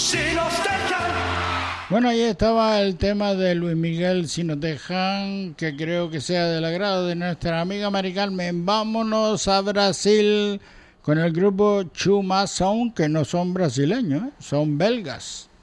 Si nos dejan. Bueno, ahí estaba el tema de Luis Miguel, Si nos dejan, que creo que sea del agrado de nuestra amiga Mari Carmen. Vámonos a Brasil con el grupo Chuma Sound, que no son brasileños, son belgas.